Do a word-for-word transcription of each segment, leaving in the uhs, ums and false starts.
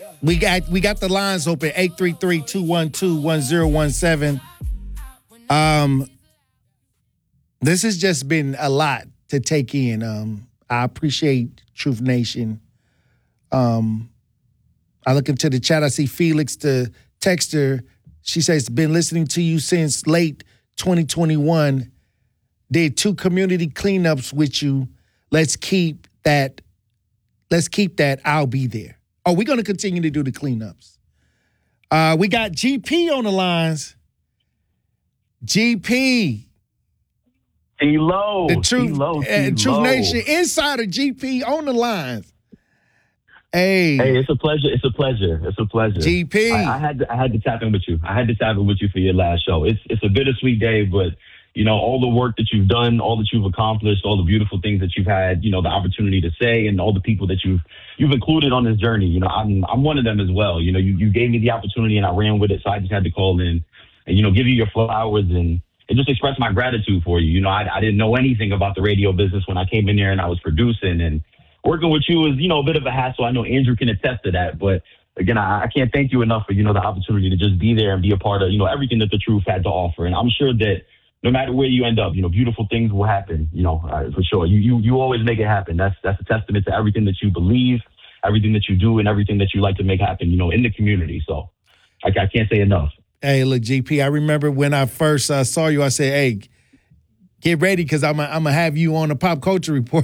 We got we got the lines open, eight three three, two one two, one zero one seven. Um, this has just been a lot to take in. Um, I appreciate Truth Nation. Um, I look into the chat. I see Felix, the texter. She says, been listening to you since late twenty twenty-one. Did two community cleanups with you. Let's keep that. Let's keep that. I'll be there. Oh, we're going to continue to do the cleanups. Uh, we got G P on the lines. G P. T-Lo. The Truth, T-Lo, uh, T-Lo. Truth Nation Insider G P on the lines. Hey. Hey, it's a pleasure. It's a pleasure. It's a pleasure. G P. I, I had to, I had to tap in with you. I had to tap in with you for your last show. It's it's a bittersweet day, but you know, all the work that you've done, all that you've accomplished, all the beautiful things that you've had, you know, the opportunity to say, and all the people that you've you've included on this journey. You know, I'm I'm one of them as well. You know, you, you gave me the opportunity and I ran with it, so I just had to call in and, you know, give you your flowers and, and just express my gratitude for you. You know, I, I didn't know anything about the radio business when I came in there and I was producing, and working with you is, you know, a bit of a hassle. I know Andrew can attest to that, but again, I, I can't thank you enough for, you know, the opportunity to just be there and be a part of, you know, everything that the Truth had to offer. And I'm sure that no matter where you end up, you know, beautiful things will happen, you know, uh, for sure. You, you you always make it happen. That's that's a testament to everything that you believe, everything that you do, and everything that you like to make happen, you know, in the community. So I, I can't say enough. Hey, look, G P, I remember when I first uh, saw you, I said, hey, get ready because I'm going to have you on the Pop Culture Report.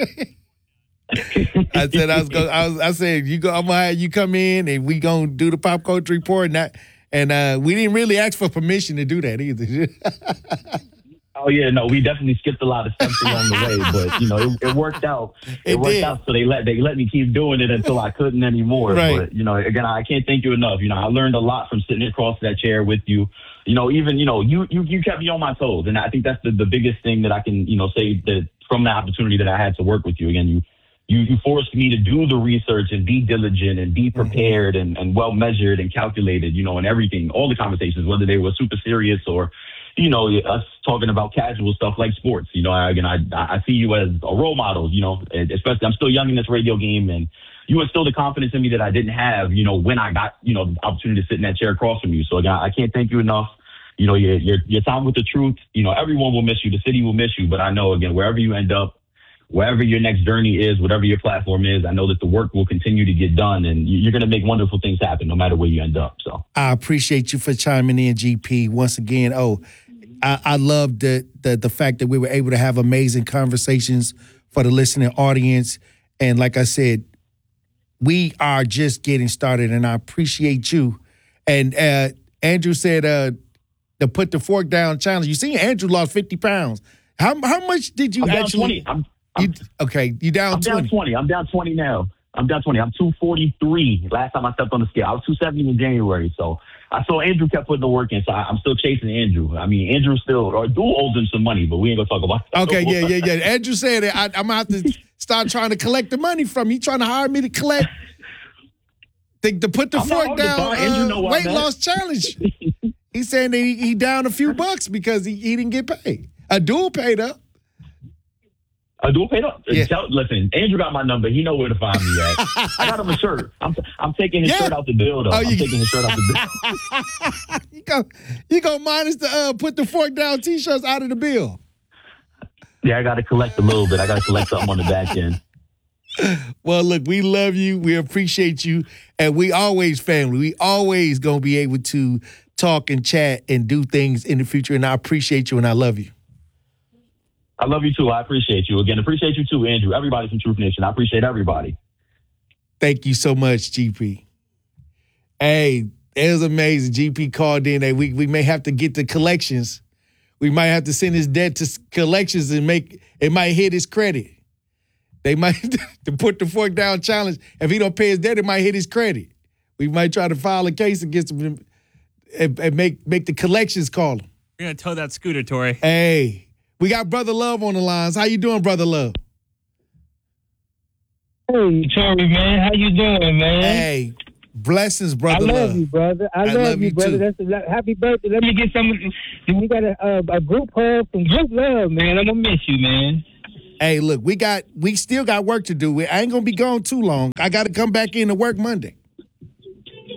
I said I was going. I was. I said you go. I'm gonna have you come in and we gonna do the Pop Culture Report. And that, and uh, we didn't really ask for permission to do that either. Oh yeah, no, we definitely skipped a lot of steps along the way, but you know, it, it worked out. It, It worked did. out, so they let they let me keep doing it until I couldn't anymore. Right. But you know, again, I can't thank you enough. You know, I learned a lot from sitting across that chair with you. You know, even you know, you you you kept me on my toes, and I think that's the the biggest thing that I can you know say that from the opportunity that I had to work with you. Again, you. You, you forced me to do the research and be diligent and be prepared and, and well measured and calculated, you know, and everything, all the conversations, whether they were super serious or, you know, us talking about casual stuff like sports. You know, I, again, I, I see you as a role model, you know, and especially I'm still young in this radio game, and you instilled the confidence in me that I didn't have, you know, when I got, you know, the opportunity to sit in that chair across from you. So again, I can't thank you enough. You know, your, your, your time with the Truth, you know, everyone will miss you. The city will miss you. But I know, again, wherever you end up, wherever your next journey is, whatever your platform is, I know that the work will continue to get done, and you're going to make wonderful things happen no matter where you end up. So I appreciate you for chiming in, G P. Once again, oh, I, I love the, the the fact that we were able to have amazing conversations for the listening audience. And like I said, we are just getting started, and I appreciate you. And uh, Andrew said uh, the Put the Fork Down challenge. You see, Andrew lost fifty pounds. How how much did you I'm down actually? twenty. I'm, You, I'm, okay, you down I'm twenty. down twenty. I'm down twenty now. I'm down twenty. I'm two forty-three. Last time I stepped on the scale, I was two seventy in January. So I saw Andrew kept putting the work in. So I, I'm still chasing Andrew. I mean, Andrew still, or do owes him some money, but we ain't gonna talk about that. Okay, yeah, yeah, yeah. Andrew said that I, I'm gonna have to start trying to collect the money from you. Trying to hire me to collect, to, to put the I'm not fork hard to down find. Andrew uh, know where weight I'm at. loss challenge. He's saying that he, he down a few bucks because he, he didn't get paid. A dual paid up. I do pay up. Yeah. Tell, listen, Andrew got my number. He know where to find me at. I got him a shirt. I'm I'm taking his Yeah. shirt out the bill, though. Oh, I'm you- taking his shirt out the bill. you go, you go minus the uh, put the fork down T-shirts out of the bill. Yeah, I got to collect a little bit. I got to collect something on the back end. Well, look, we love you. We appreciate you. And we always family. We always going to be able to talk and chat and do things in the future. And I appreciate you and I love you. I love you, too. I appreciate you. Again, appreciate you, too, Andrew. Everybody from Truth Nation. I appreciate everybody. Thank you so much, G P. Hey, it was amazing. G P called in. Hey, we, we may have to get the collections. We might have to send his debt to collections and make it might hit his credit. They might to put the fork down challenge. If he don't pay his debt, it might hit his credit. We might try to file a case against him and, and make make the collections call him. We're gonna tow that scooter, Tori. Hey, we got Brother Love on the lines. How you doing, Brother Love? Hey, Tori, man. How you doing, man? Hey, blessings, I Brother love Love. you, brother. I, I love, love you, you, brother. too. That's a, happy birthday. Let me get some. We got a, a, a group hug from Group Love, man. I'm gonna miss you, man. Hey, look, we got we still got work to do. I ain't gonna be gone too long. I got to come back in to work Monday.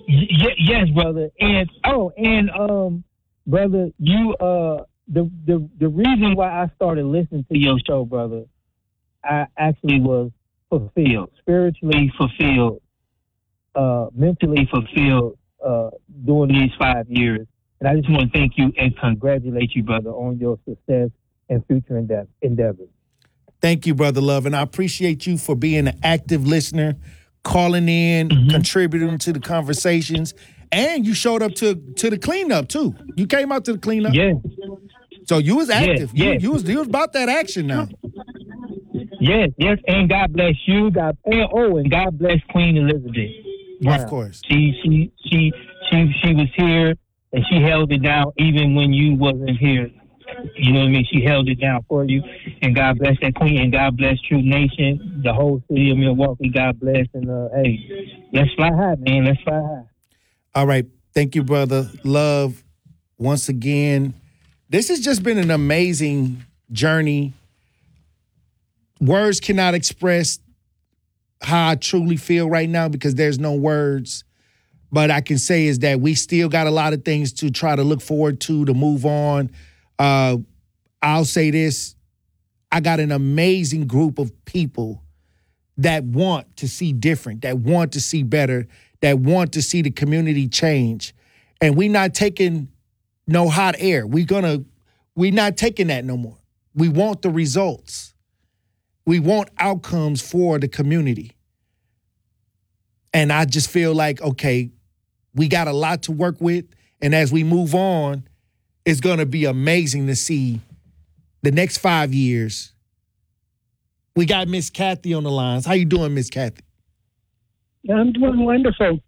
Y- yes, brother. And oh, and um, brother, you uh, the the the reason why I started listening to your show, brother, I actually was fulfilled, spiritually fulfilled, uh, mentally fulfilled, uh, during these five years. And I just want to thank you and congratulate you, brother, on your success and future endeav- endeavors. Thank you, Brother Love. And I appreciate you for being an active listener, calling in, mm-hmm. contributing to the conversations. And you showed up to, to the cleanup, too. You came out to the cleanup. Yeah. So you was active. Yes, you, yes. you, was, you was about that action now. Yes, yes. And God bless you. God, and, oh, and God bless Queen Elizabeth. Wow. Of course. She, she, she, she, she was here, and she held it down even when you wasn't here. You know what I mean? She held it down for you. And God bless that queen. And God bless True Nation, the whole city of Milwaukee. God bless. And, uh, hey, let's fly high, man. Let's fly high. All right. Thank you, Brother Love. Once again, this has just been an amazing journey. Words cannot express how I truly feel right now because there's no words. But I can say is that we still got a lot of things to try to look forward to, to move on. Uh, I'll say this. I got an amazing group of people that want to see different, that want to see better, that want to see the community change. And we're not taking no hot air. We're gonna, we're not taking that no more. We want the results. We want outcomes for the community. And I just feel like, okay, we got a lot to work with. And as we move on, it's going to be amazing to see the next five years. We got Miss Kathy on the lines. How you doing, Miss Kathy? I'm doing wonderful.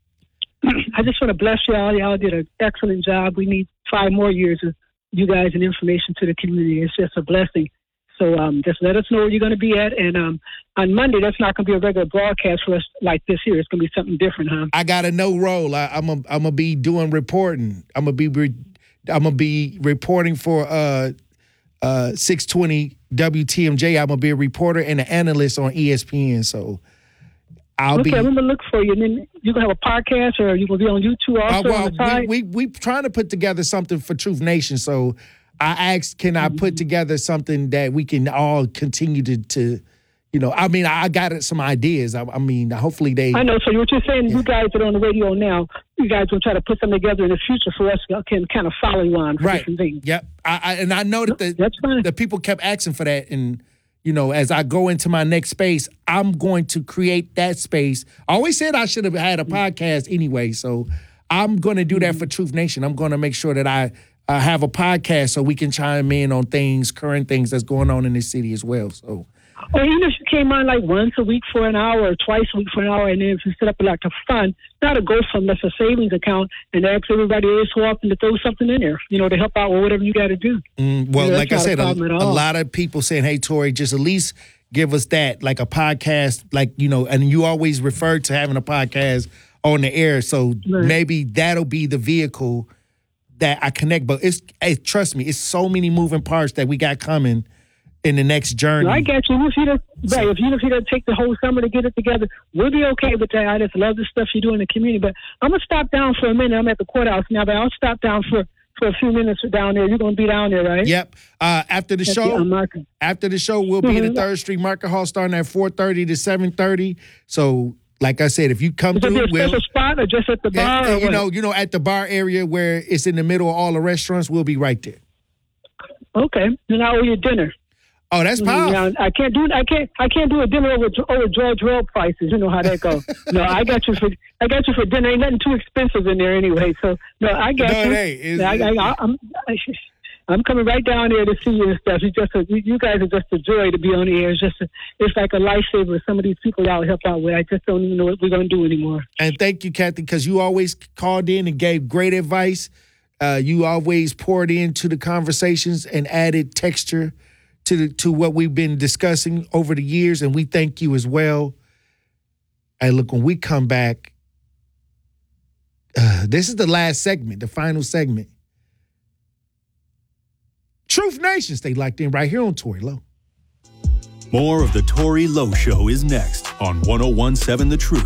I just want to bless y'all. Y'all did an excellent job. We need five more years of you guys and information to the community. It's just a blessing. So um, just let us know where you're going to be at. And um, on Monday, that's not going to be a regular broadcast for us like this here. It's going to be something different, huh? I got a no role. I, I'm going I'm to be doing reporting. I'm going to be re- I'm going to be reporting for uh, uh, six twenty W T M J. I'm going to be a reporter and an analyst on E S P N. So I'll okay, be. I'm going to look for you. And then you're going to have a podcast or you're going to be on YouTube also uh, well, on the side? We, we, we trying to put together something for Truth Nation. So I asked, can I put together something that we can all continue to, to you know, I mean, I got some ideas. I, I mean, hopefully they. I know. So what you're saying, yeah. You guys that are on the radio now, you guys will try to put something together in the future for us to can kind of follow you on for right. different things. Yep. I, I, and I know that the, That's fine. the people kept asking for that. And, you know, as I go into my next space, I'm going to create that space. I always said I should have had a podcast anyway. So I'm going to do that for Truth Nation. I'm going to make sure that I uh, have a podcast so we can chime in on things, current things that's going on in this city as well. So. Or even if you came on like once a week for an hour or twice a week for an hour, and then if you set up like a fund, not a GoFund, that's a savings account, and ask everybody every so often to throw something in there, you know, to help out with whatever you got to do. Mm, well, you know, like I said, a, a, a lot of people saying, hey, Tori, just at least give us that, like a podcast, like, you know, and you always refer to having a podcast on the air. So right. maybe that'll be the vehicle that I connect. But it's, hey, trust me, it's so many moving parts that we got coming in the next journey. Well, I got you. If you don't, right, if you if you don't take the whole summer to get it together, we'll be okay with that. I just love the stuff you do in the community. But I'm gonna stop down for a minute. I'm at the courthouse now, but I'll stop down for, for a few minutes down there. You're gonna be down there, right? Yep. Uh, after the That's show, the, after the show, we'll be mm-hmm. at the Third Street Market Hall starting at four thirty to seven thirty. So, like I said, if you come Is through, it a special we'll, spot or just at the bar? and, or you what? know, you know, at the bar area where it's in the middle of all the restaurants, we'll be right there. Okay, then I owe you dinner. Oh, that's powerful. Now, I can't do I can't I can't do a dinner over over George Road prices. You know how that goes. No, I got you for I got you for dinner. Ain't nothing too expensive in there anyway. So no, I got no, you. Hey, it's, I, I, I, I'm I, I'm coming right down there to see you and stuff. You just a, you guys are just a joy to be on the air. It's just a, it's like a lifesaver. Some of these people y'all help out with. I just don't even know what we're gonna do anymore. And thank you, Kathy, because you always called in and gave great advice. Uh, you always poured into the conversations and added texture to the, to what we've been discussing over the years, and we thank you as well. And look, when we come back, uh, this is the last segment, the final segment. Truth Nation, stay locked in right here on Tori Lowe. More of the Tori Lowe Show is next on one oh one seven The Truth.